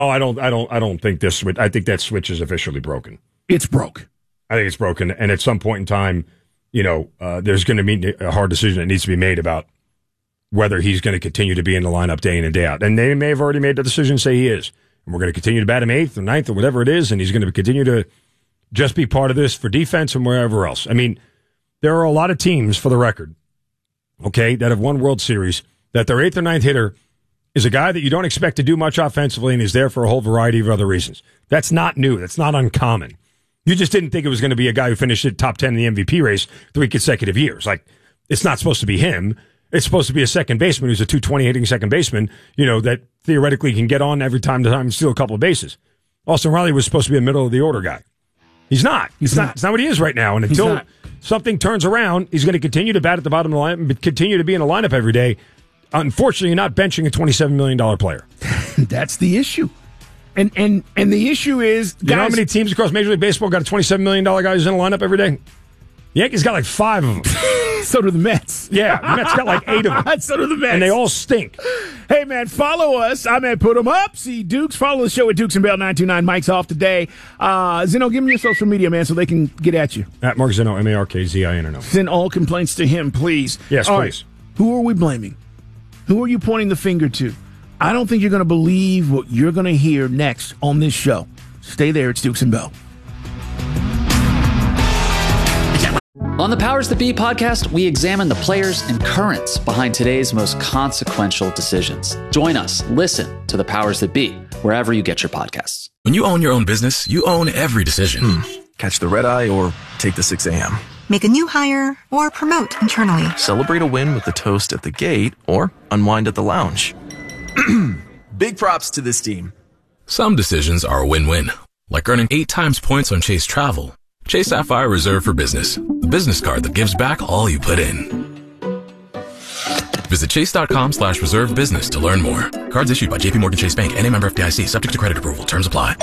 Oh, I don't think this switch. I think that switch is officially broken. It's broke. I think it's broken, and at some point in time, there's going to be a hard decision that needs to be made about whether he's going to continue to be in the lineup day in and day out. And they may have already made the decision to say he is. And we're going to continue to bat him 8th or 9th or whatever it is, and he's going to continue to just be part of this for defense and wherever else. I mean, there are a lot of teams, for the record, okay, that have won World Series, that their 8th or 9th hitter is a guy that you don't expect to do much offensively and is there for a whole variety of other reasons. That's not new. That's not uncommon. You just didn't think it was going to be a guy who finished at top 10 in the MVP race 3 consecutive years. Like, it's not supposed to be him. It's supposed to be a second baseman who's a .220 hitting second baseman, that theoretically can get on every time to time and steal a couple of bases. Austin Riley was supposed to be a middle of the order guy. He's not. It's not what he is right now. And until something turns around, he's going to continue to bat at the bottom of the lineup and continue to be in the lineup every day. Unfortunately, you're not benching a $27 million player. That's the issue. And the issue is, guys, you know how many teams across Major League Baseball got a $27 million guy who's in the lineup every day? The Yankees got like 5 of them. So do the Mets. Yeah, the Mets got like 8 of them. So do the Mets. And they all stink. Hey, man, follow us. I'm at Put 'em Up. See Dukes. Follow the show at Dukes and Bell 929. Mike's off today. Zeno, give me your social media, man, so they can get at you. At Mark Zeno, MarkZino. Send all complaints to him, please. Yes, all please. Right. Who are we blaming? Who are you pointing the finger to? I don't think you're going to believe what you're going to hear next on this show. Stay there. It's Dukes and Bell. On the Powers That Be podcast, we examine the players and currents behind today's most consequential decisions. Join us. Listen to the Powers That Be wherever you get your podcasts. When you own your own business, you own every decision. Catch the red eye or take the 6 a.m. Make a new hire or promote internally. Celebrate a win with the toast at the gate or unwind at the lounge. Big props to this team. Some decisions are a win-win, like earning 8 times points on Chase Travel. Chase Sapphire Reserve for Business, the business card that gives back all you put in. Visit chase.com/reserve business to learn more. Cards issued by JPMorgan Chase Bank and a member FDIC, subject to credit approval. Terms apply.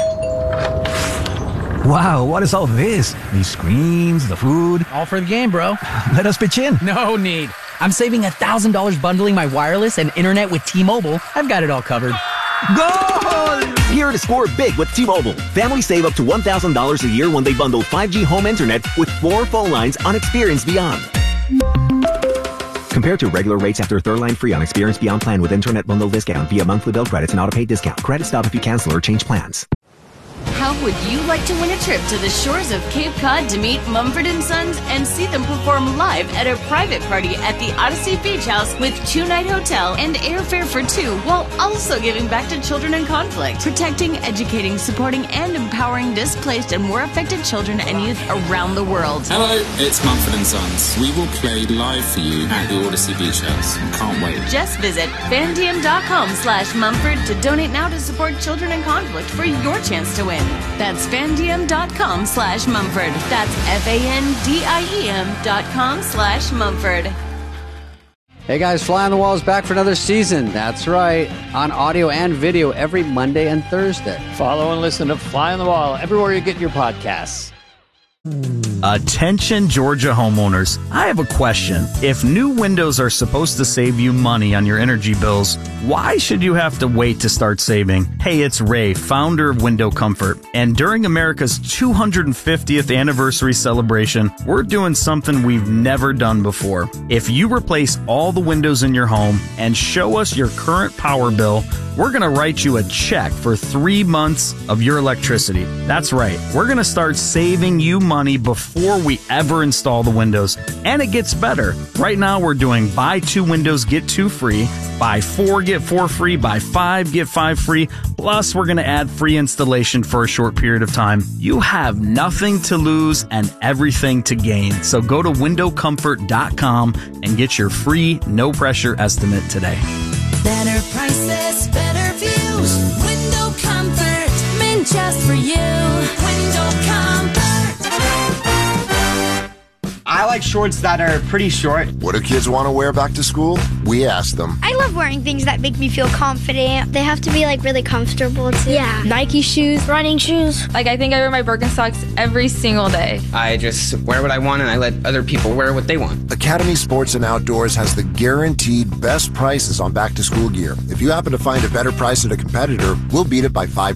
Wow, what is all this? These screens, the food. All for the game, bro. Let us pitch in. No need. I'm saving $1,000 bundling my wireless and internet with T-Mobile. I've got it all covered. Goal! Here to score big with T-Mobile. Families save up to $1,000 a year when they bundle 5G home internet with 4 phone lines on Experience Beyond. Compared to regular rates after third line free on Experience Beyond plan with internet bundle discount via monthly bill credits and auto-pay discount. Credit stop if you cancel or change plans. How would you like to win a trip to the shores of Cape Cod to meet Mumford & Sons and see them perform live at a private party at the Odyssey Beach House with 2-night hotel and airfare for 2, while also giving back to children in conflict, protecting, educating, supporting, and empowering displaced and war affected children and youth around the world? Hello, it's Mumford & Sons. We will play live for you at the Odyssey Beach House. Can't wait. Just visit fandiem.com/Mumford to donate now to support children in conflict for your chance to win. That's fandiem.com/Mumford. That's FANDIEM.com/Mumford. Hey guys, Fly on the Wall is back for another season. That's right. On audio and video every Monday and Thursday. Follow and listen to Fly on the Wall everywhere you get your podcasts. Attention Georgia homeowners, I have a question. If new windows are supposed to save you money on your energy bills, why should you have to wait to start saving? Hey, it's Ray, founder of Window Comfort, and during America's 250th anniversary celebration, we're doing something we've never done before. If you replace all the windows in your home and show us your current power bill, we're going to write you a check for 3 months of your electricity. That's right. We're going to start saving you money before we ever install the windows. And it gets better. Right now we're doing buy 2 windows, get 2 free, buy 4, get 4 free, buy 5, get 5 free. Plus we're going to add free installation for a short period of time. You have nothing to lose and everything to gain. So go to windowcomfort.com and get your free, no pressure estimate today. Better prices, better views. Window Comfort, meant just for you. Window Comfort. I like like shorts that are pretty short. What do kids want to wear back to school? We ask them. I love wearing things that make me feel confident. They have to be like really comfortable too. Yeah. Nike shoes, running shoes. Like I think I wear my Birkenstocks every single day. I just wear what I want and I let other people wear what they want. Academy Sports and Outdoors has the guaranteed best prices on back to school gear. If you happen to find a better price at a competitor, we'll beat it by 5%.